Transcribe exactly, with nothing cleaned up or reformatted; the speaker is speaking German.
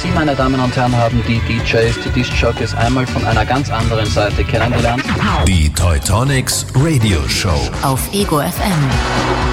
Sie, meine Damen und Herren, haben die D Js, die Disc-Jockeys einmal von einer ganz anderen Seite kennengelernt. Die Teutonics Radio Show auf Ego F M.